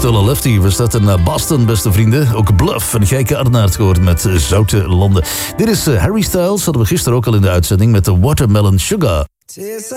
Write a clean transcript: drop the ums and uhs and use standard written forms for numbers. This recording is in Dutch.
Still a Lefty was dat in Boston, beste vrienden. Ook Bluff en Gijke Arnaert gehoord met Zoute Landen. Dit is Harry Styles, hadden we gisteren ook al in de uitzending met de Watermelon Sugar.